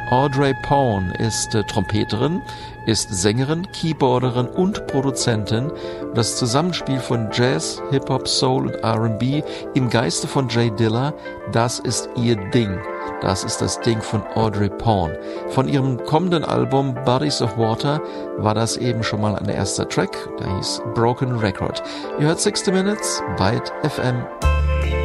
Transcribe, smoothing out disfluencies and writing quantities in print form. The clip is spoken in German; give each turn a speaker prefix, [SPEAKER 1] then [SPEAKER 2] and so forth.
[SPEAKER 1] Audrey Pone ist Trompeterin, ist Sängerin, Keyboarderin und Produzentin. Das Zusammenspiel von Jazz, Hip-Hop, Soul und R&B im Geiste von Jay Dilla, das ist ihr Ding. Das ist das Ding von Audrey Pone. Von ihrem kommenden Album Bodies of Water war das eben schon mal ein erster Track, der hieß Broken Record. Ihr hört 60 Minutes, Byte FM.